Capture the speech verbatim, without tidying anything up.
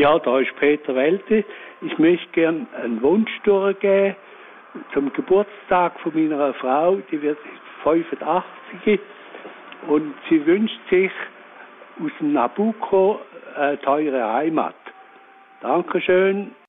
Ja, da ist Peter Welte. Ich möchte gern einen Wunsch durchgeben zum Geburtstag von meiner Frau. Die wird fünfundachtzig und sie wünscht sich aus dem Nabucco eine teure Heimat. Dankeschön.